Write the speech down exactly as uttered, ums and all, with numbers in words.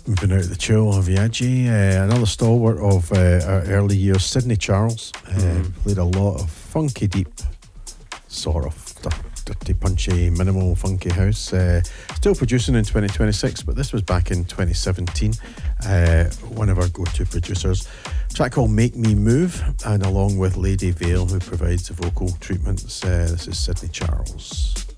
Moving out of the chill of Viaggi, uh, another stalwart of uh, our early years, Sydney Charles. Uh, mm. Played a lot of funky, deep, sort of dirty, punchy, minimal, funky house. Uh, still producing in twenty twenty-six, but this was back in twenty seventeen. Uh, one of our go-to producers. A track called Make Me Move, and along with Lady Vale, who provides the vocal treatments. Uh, this is Sydney Charles.